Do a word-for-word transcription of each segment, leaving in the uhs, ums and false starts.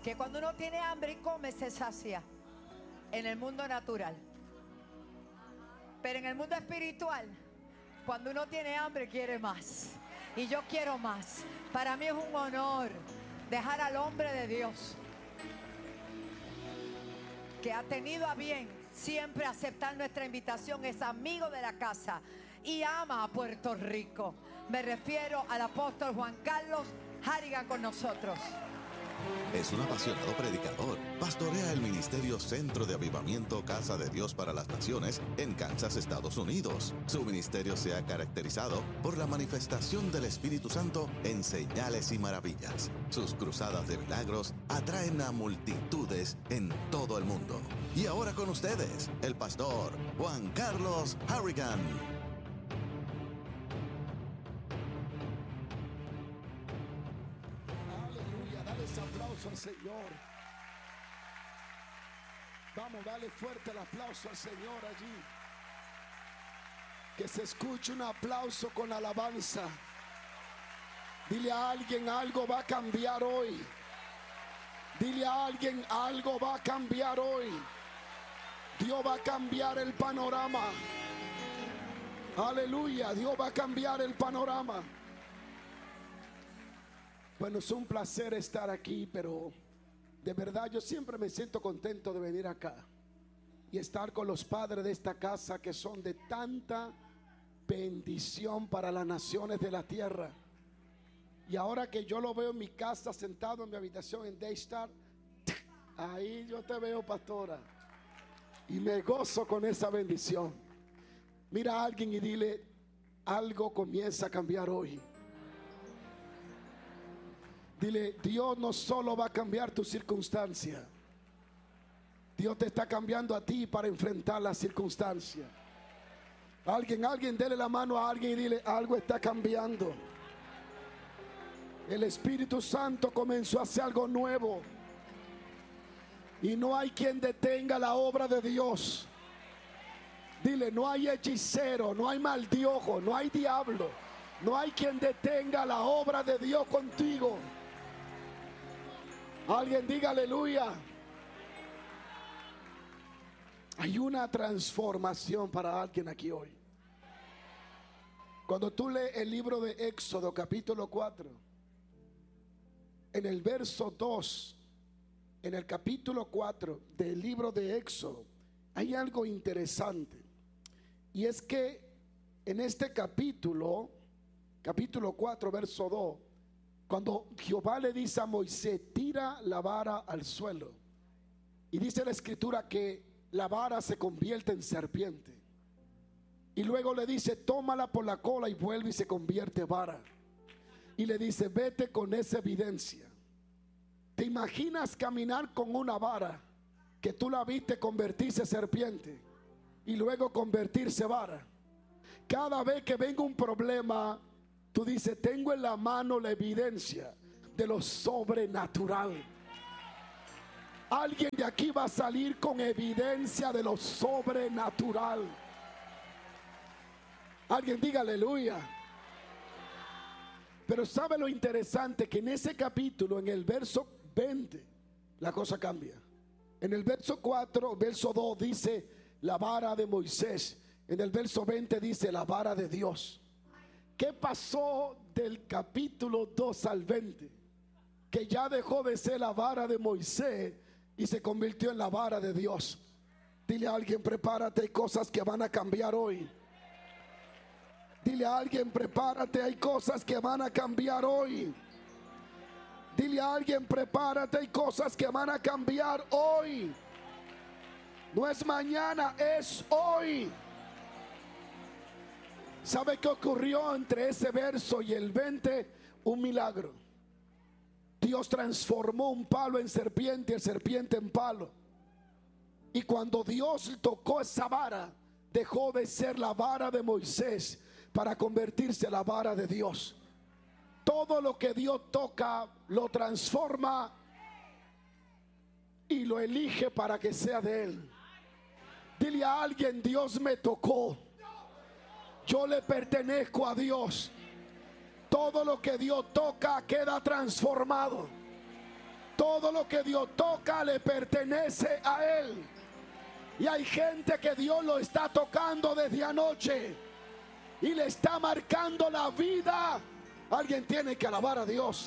que cuando uno tiene hambre y come se sacia en el mundo natural, pero en el mundo espiritual, cuando uno tiene hambre quiere más. Y yo quiero más. Para mí es un honor dejar al hombre de Dios, que ha tenido a bien siempre aceptar nuestra invitación, es amigo de la casa y ama a Puerto Rico. Me refiero al apóstol Juan Carlos Harrigan con nosotros. Es un apasionado predicador. Pastorea el ministerio Centro de Avivamiento Casa de Dios para las Naciones en Kansas, Estados Unidos. Su ministerio se ha caracterizado por la manifestación del Espíritu Santo en señales y maravillas. Sus cruzadas de milagros atraen a multitudes en todo el mundo. Y ahora con ustedes, el pastor Juan Carlos Harrigan. Aplauso al Señor. Vamos, dale fuerte el aplauso al Señor allí. Que se escuche un aplauso con alabanza. Dile a alguien: algo va a cambiar hoy. Dile a alguien: algo va a cambiar hoy. Dios va a cambiar el panorama. Aleluya, Dios va a cambiar el panorama. Bueno, es un placer estar aquí, pero de verdad yo siempre me siento contento de venir acá y estar con los padres de esta casa, que son de tanta bendición para las naciones de la tierra. Y ahora que yo lo veo en mi casa, sentado en mi habitación en Daystar, ahí yo te veo, pastora, y me gozo con esa bendición. Mira a alguien y dile: algo comienza a cambiar hoy. Dile: Dios no solo va a cambiar tu circunstancia, Dios te está cambiando a ti para enfrentar la circunstancia. Alguien, alguien, dele la mano a alguien y dile: algo está cambiando. El Espíritu Santo comenzó a hacer algo nuevo. Y no hay quien detenga la obra de Dios. Dile: no hay hechicero, no hay maldiojo, no hay diablo, no hay quien detenga la obra de Dios contigo. Alguien diga aleluya. Hay una transformación para alguien aquí hoy. Cuando tú lees el libro de Éxodo capítulo cuatro, en el verso dos, en el capítulo cuatro del libro de Éxodo, hay algo interesante. Y es que en este capítulo, capítulo cuatro, verso dos, cuando Jehová le dice a Moisés: tira la vara al suelo, y dice la escritura que la vara se convierte en serpiente, y luego le dice: tómala por la cola y vuelve y se convierte en vara, y le dice: vete con esa evidencia. ¿Te imaginas caminar con una vara que tú la viste convertirse en serpiente y luego convertirse en vara? Cada vez que venga un problema, tú dices: tengo en la mano la evidencia de lo sobrenatural. Alguien de aquí va a salir con evidencia de lo sobrenatural. Alguien diga aleluya. Pero ¿sabe lo interesante? Que en ese capítulo, en el verso veinte, la cosa cambia. En el verso cuatro, verso dos dice la vara de Moisés. En el verso veinte dice la vara de Dios. ¿Qué pasó del capítulo dos al veinte? Que ya dejó de ser la vara de Moisés y se convirtió en la vara de Dios. Dile a alguien: prepárate, hay cosas que van a cambiar hoy. Dile a alguien: prepárate, hay cosas que van a cambiar hoy. Dile a alguien: prepárate, hay cosas que van a cambiar hoy. No es mañana, es hoy. ¿Sabe qué ocurrió entre ese verso y el veinte? Un milagro. Dios transformó un palo en serpiente y el serpiente en palo. Y cuando Dios tocó esa vara, dejó de ser la vara de Moisés para convertirse en la vara de Dios. Todo lo que Dios toca lo transforma y lo elige para que sea de Él. Dile a alguien: Dios me tocó. Yo le pertenezco a Dios. Todo lo que Dios toca queda transformado. Todo lo que Dios toca le pertenece a Él. Y hay gente que Dios lo está tocando desde anoche y le está marcando la vida. Alguien tiene que alabar a Dios.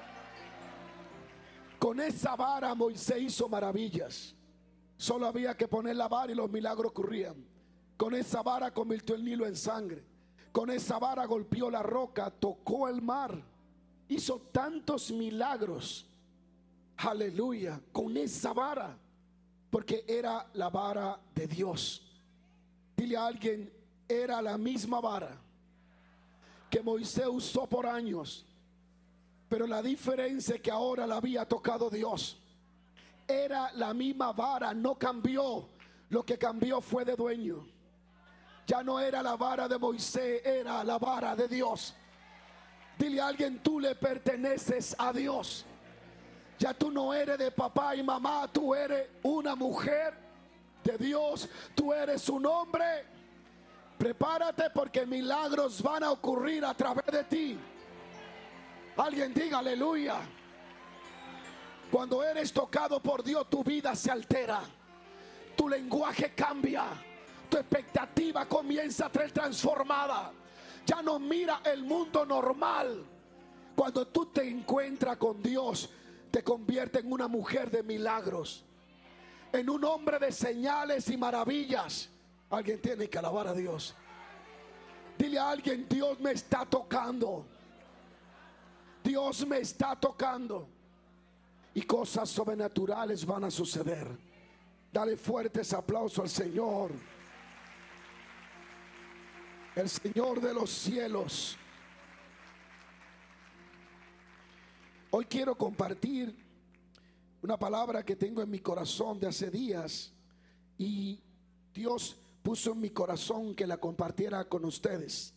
Con esa vara Moisés hizo maravillas. Solo había que poner la vara y los milagros ocurrían. Con esa vara convirtió el Nilo en sangre. Con esa vara golpeó la roca, tocó el mar. Hizo tantos milagros. Aleluya. Con esa vara. Porque era la vara de Dios. Dile a alguien, era la misma vara que Moisés usó por años. Pero la diferencia es que ahora la había tocado Dios. Era la misma vara, no cambió. Lo que cambió fue de dueño. Ya no era la vara de Moisés, era la vara de Dios. Dile a alguien, tú le perteneces a Dios. Ya tú no eres de papá y mamá, tú eres una mujer de Dios, tú eres un hombre. Prepárate porque milagros van a ocurrir a través de ti. Alguien diga aleluya. Cuando eres tocado por Dios, tu vida se altera, tu lenguaje cambia, tu expectativa comienza a ser transformada. Ya no mira el mundo normal. Cuando tú te encuentras con Dios, te convierte en una mujer de milagros, en un hombre de señales y maravillas. Alguien tiene que alabar a Dios. Dile a alguien, Dios me está tocando. Dios me está tocando. Y cosas sobrenaturales van a suceder. Dale fuertes aplausos al Señor. El Señor de los cielos. Hoy quiero compartir una palabra que tengo en mi corazón de hace días. Y Dios puso en mi corazón que la compartiera con ustedes.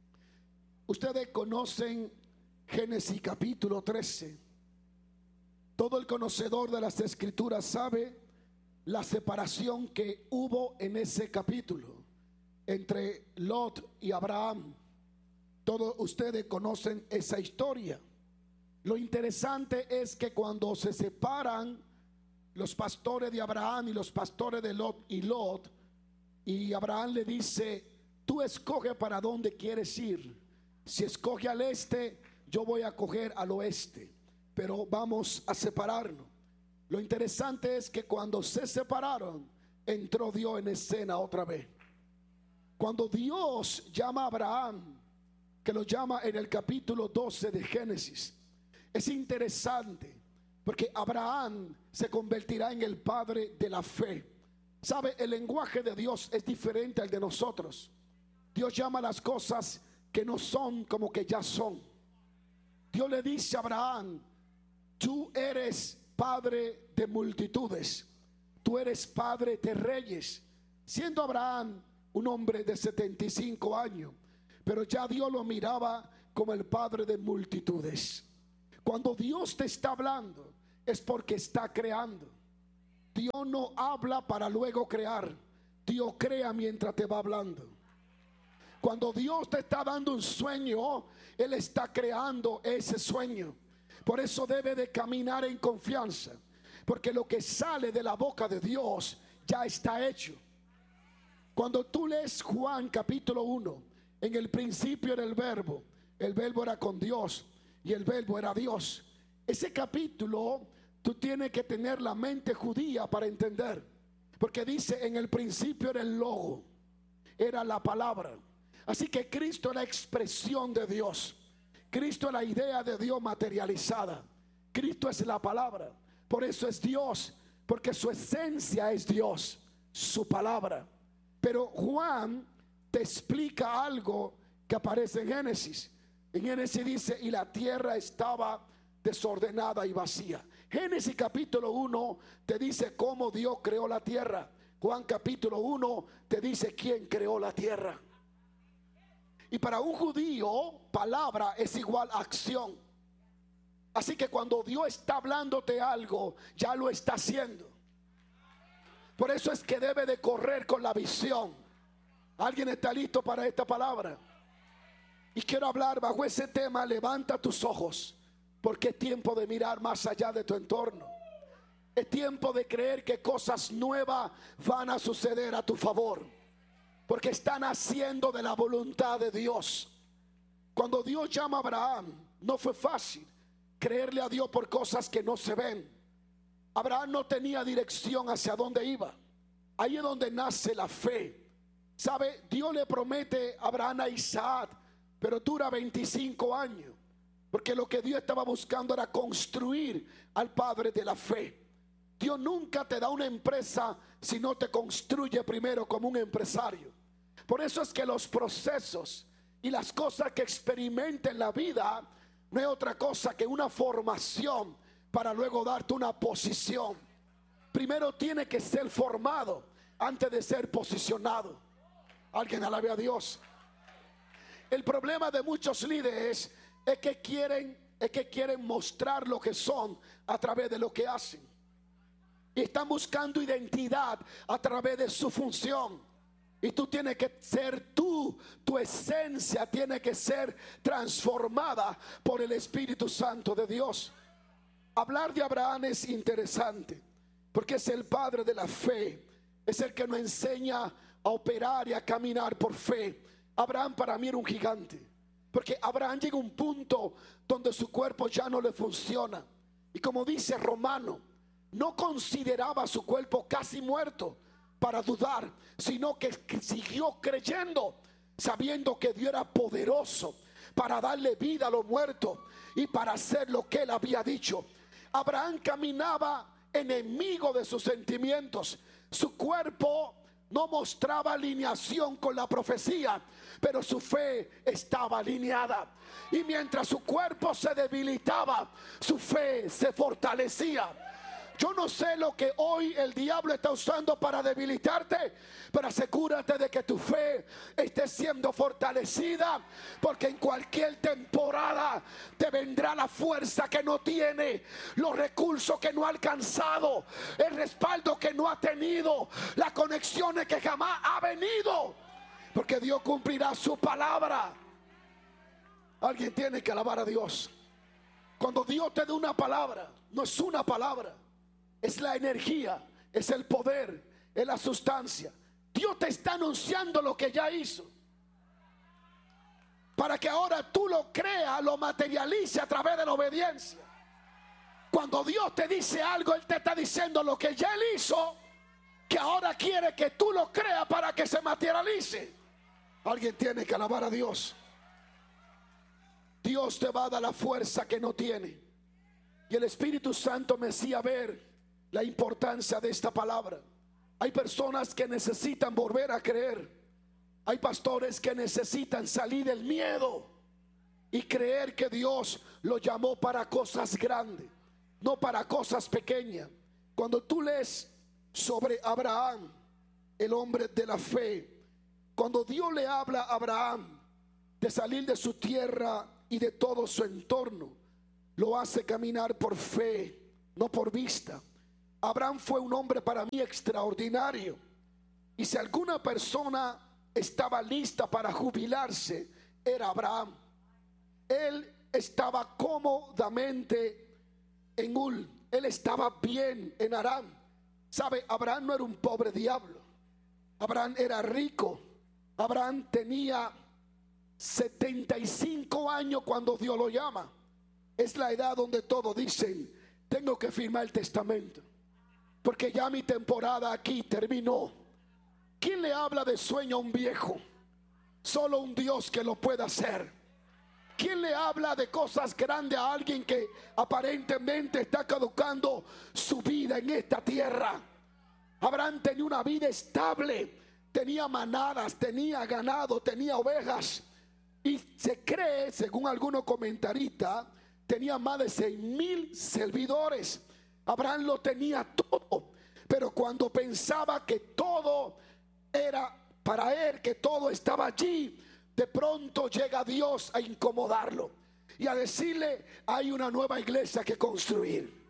Ustedes conocen Génesis capítulo trece. Todo el conocedor de las escrituras sabe la separación que hubo en ese capítulo entre Lot y Abraham. Todos ustedes conocen esa historia. Lo interesante es que cuando se separan los pastores de Abraham y los pastores de Lot y Lot, y Abraham le dice, tú escoge para dónde quieres ir. Si escoge al este, yo voy a coger al oeste, pero vamos a separarnos. Lo interesante es que cuando se separaron, entró Dios en escena otra vez. Cuando Dios llama a Abraham, que lo llama en el capítulo doce de Génesis, es interesante porque Abraham se convertirá en el padre de la fe. ¿Sabe? El lenguaje de Dios es diferente al de nosotros. Dios llama las cosas que no son como que ya son. Dios le dice a Abraham, tú eres padre de multitudes, tú eres padre de reyes. Siendo Abraham un hombre de setenta y cinco años, pero ya Dios lo miraba como el padre de multitudes. Cuando Dios te está hablando es porque está creando. Dios no habla para luego crear. Dios crea mientras te va hablando. Cuando Dios te está dando un sueño, Él está creando ese sueño. Por eso debe de caminar en confianza, porque lo que sale de la boca de Dios ya está hecho. Cuando tú lees Juan capítulo uno, en el principio era el verbo, el verbo era con Dios y el verbo era Dios. Ese capítulo tú tienes que tener la mente judía para entender, porque dice en el principio era el logo, era la palabra. Así que Cristo es la expresión de Dios. Cristo es la idea de Dios materializada. Cristo es la palabra. Por eso es Dios, porque su esencia es Dios, su palabra. Pero Juan te explica algo que aparece en Génesis. En Génesis dice, y la tierra estaba desordenada y vacía. Génesis capítulo uno te dice cómo Dios creó la tierra. Juan capítulo uno te dice quién creó la tierra. Y para un judío, palabra es igual a acción. Así que cuando Dios está hablándote algo, ya lo está haciendo. Por eso es que debe de correr con la visión. ¿Alguien está listo para esta palabra? Y quiero hablar bajo ese tema. Levanta tus ojos. Porque es tiempo de mirar más allá de tu entorno. Es tiempo de creer que cosas nuevas van a suceder a tu favor. Porque están haciendo de la voluntad de Dios. Cuando Dios llama a Abraham, no fue fácil creerle a Dios por cosas que no se ven. Abraham no tenía dirección hacia dónde iba. Ahí es donde nace la fe. ¿Sabe? Dios le promete a Abraham a Isaac, pero dura veinticinco años. Porque lo que Dios estaba buscando era construir al padre de la fe. Dios nunca te da una empresa si no te construye primero como un empresario. Por eso es que los procesos y las cosas que experimenta en la vida no es otra cosa que una formación para luego darte una posición. Primero tiene que ser formado antes de ser posicionado. Alguien alabe a Dios. El problema de muchos líderes es que quieren, es que quieren mostrar lo que son a través de lo que hacen. Y están buscando identidad a través de su función. Y tú tienes que ser tú, tu esencia tiene que ser transformada por el Espíritu Santo de Dios. Hablar de Abraham es interesante, porque es el padre de la fe. Es el que nos enseña a operar y a caminar por fe. Abraham para mí era un gigante, porque Abraham llega a un punto donde su cuerpo ya no le funciona. Y como dice Romano, no consideraba su cuerpo casi muerto para dudar, sino que siguió creyendo, sabiendo que Dios era poderoso para darle vida a los muertos y para hacer lo que él había dicho. Abraham caminaba enemigo de sus sentimientos. Su cuerpo no mostraba alineación con la profecía, pero su fe estaba alineada. Y mientras su cuerpo se debilitaba, su fe se fortalecía. Yo no sé lo que hoy el diablo está usando para debilitarte, pero asegúrate de que tu fe esté siendo fortalecida, porque en cualquier temporada te vendrá la fuerza que no tiene, los recursos que no ha alcanzado, el respaldo que no ha tenido, las conexiones que jamás ha venido, porque Dios cumplirá su palabra. Alguien tiene que alabar a Dios. Cuando Dios te da una palabra, no es una palabra, es la energía, es el poder, es la sustancia. Dios te está anunciando lo que ya hizo, para que ahora tú lo creas, lo materialice a través de la obediencia. Cuando Dios te dice algo, Él te está diciendo lo que ya Él hizo, que ahora quiere que tú lo creas para que se materialice. Alguien tiene que alabar a Dios. Dios te va a dar la fuerza que no tiene. Y el Espíritu Santo me hacía ver la importancia de esta palabra. Hay personas que necesitan volver a creer. Hay pastores que necesitan salir del miedo y creer que Dios lo llamó para cosas grandes, no para cosas pequeñas. Cuando tú lees sobre Abraham, el hombre de la fe, cuando Dios le habla a Abraham de salir de su tierra y de todo su entorno, lo hace caminar por fe, no por vista. Abraham fue un hombre para mí extraordinario. Y si alguna persona estaba lista para jubilarse, era Abraham. Él estaba cómodamente en Ul. Él estaba bien en Aram. ¿Sabe? Abraham no era un pobre diablo. Abraham era rico. Abraham tenía setenta y cinco años cuando Dios lo llama. Es la edad donde todos dicen: tengo que firmar el testamento, porque ya mi temporada aquí terminó. ¿Quién le habla de sueño a un viejo? Solo un Dios que lo pueda hacer. ¿Quién le habla de cosas grandes a alguien que aparentemente está caducando su vida en esta tierra? Abraham tenía una vida estable, tenía manadas, tenía ganado, tenía ovejas, y se cree, según algunos comentaristas, tenía más de seis mil servidores. Abraham lo tenía todo, pero cuando pensaba que todo era para él, que todo estaba allí, de pronto llega Dios a incomodarlo y a decirle: hay una nueva iglesia que construir,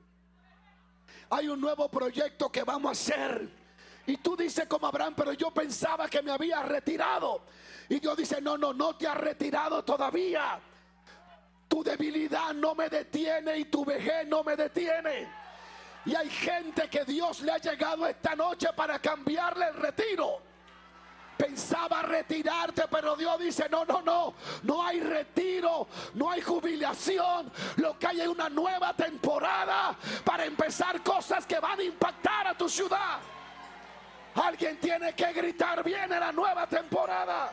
hay un nuevo proyecto que vamos a hacer. Y tú dices como Abraham: pero yo pensaba que me había retirado. Y Dios dice: no, no, no te has retirado todavía. Tu debilidad no me detiene y tu vejez no me detiene. Y hay gente que Dios le ha llegado esta noche para cambiarle el retiro. Pensaba retirarte, pero Dios dice: no, no, no, no hay retiro, no hay jubilación. Lo que hay es una nueva temporada para empezar cosas que van a impactar a tu ciudad. Alguien tiene que gritar: viene la nueva temporada.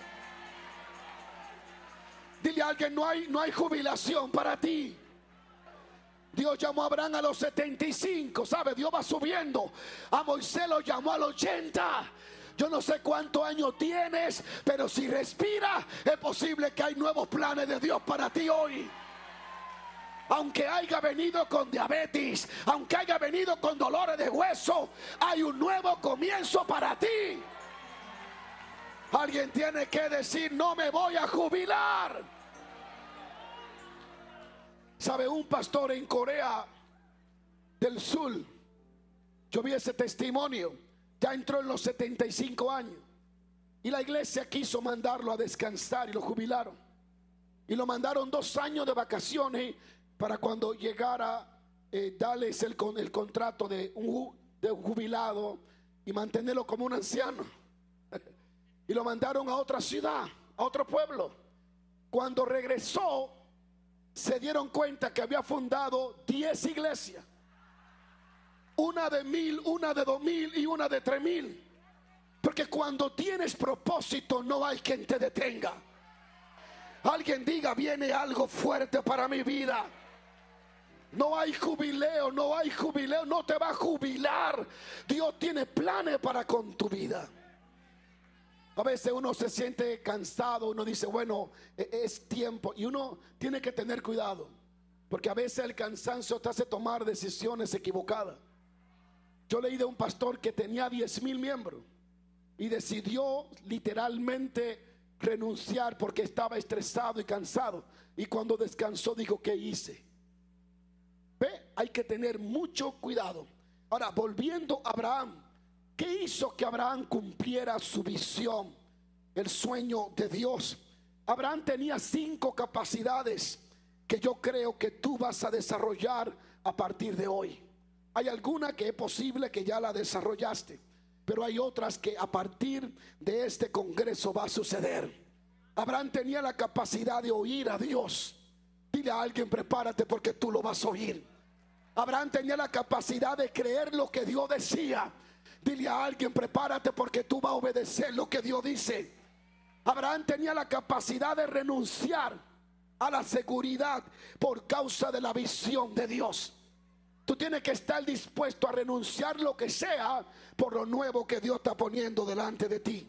Dile a alguien: no hay, no hay jubilación para ti. Dios llamó a Abraham a los setenta y cinco, ¿sabe? Dios va subiendo. A Moisés lo llamó a los ochenta. Yo no sé cuántos años tienes, pero si respiras, es posible que hay nuevos planes de Dios para ti hoy. Aunque haya venido con diabetes, aunque haya venido con dolores de hueso, hay un nuevo comienzo para ti. Alguien tiene que decir: no me voy a jubilar. ¿Sabe? Un pastor en Corea del Sur, yo vi ese testimonio. Ya entró en los setenta y cinco años. Y la iglesia quiso mandarlo a descansar y lo jubilaron. Y lo mandaron dos años de vacaciones para cuando llegara eh, darles el, el contrato de un, de un jubilado y mantenerlo como un anciano. Y lo mandaron a otra ciudad, a otro pueblo. Cuando regresó, se dieron cuenta que había fundado diez iglesias. Una de mil, una de dos mil y una de tres mil. Porque cuando tienes propósito no hay quien te detenga. Alguien diga: viene algo fuerte para mi vida. No hay jubileo, no hay jubileo, no te va a jubilar. Dios tiene planes para con tu vida. A veces uno se siente cansado, uno dice: bueno, es tiempo. Y uno tiene que tener cuidado, porque a veces el cansancio te hace tomar decisiones equivocadas. Yo leí de un pastor que tenía diez mil miembros y decidió literalmente renunciar porque estaba estresado y cansado. Y cuando descansó dijo: ¿qué hice? Ve, hay que tener mucho cuidado. Ahora, volviendo a Abraham, ¿qué hizo que Abraham cumpliera su visión, el sueño de Dios? Abraham tenía cinco capacidades que yo creo que tú vas a desarrollar a partir de hoy. Hay alguna que es posible que ya la desarrollaste, pero hay otras que a partir de este congreso va a suceder. Abraham tenía la capacidad de oír a Dios. Dile a alguien: prepárate porque tú lo vas a oír. Abraham tenía la capacidad de creer lo que Dios decía. Dile a alguien: prepárate porque tú vas a obedecer lo que Dios dice. Abraham tenía la capacidad de renunciar a la seguridad por causa de la visión de Dios. Tú tienes que estar dispuesto a renunciar lo que sea por lo nuevo que Dios está poniendo delante de ti.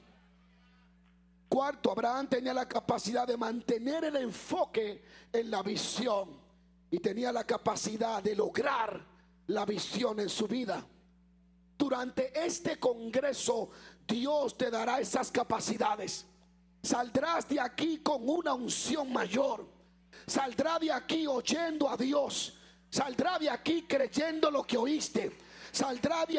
Cuarto, Abraham tenía la capacidad de mantener el enfoque en la visión y tenía la capacidad de lograr la visión en su vida. Durante este congreso Dios te dará esas capacidades. Saldrás de aquí con una unción mayor. Saldrás de aquí oyendo a Dios. Saldrá de aquí creyendo lo que oíste. Saldrá de